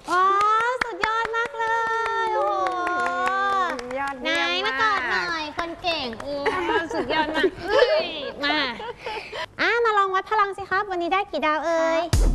ว้าวสุดยอดมากเลยโอ้ยอดไหนเยี่ยมมากอดหน่อยคนเก่งสุดยอดมากมามาลองวัดพลังสิครับวันนี้ได้กี่ดาวเอ่ย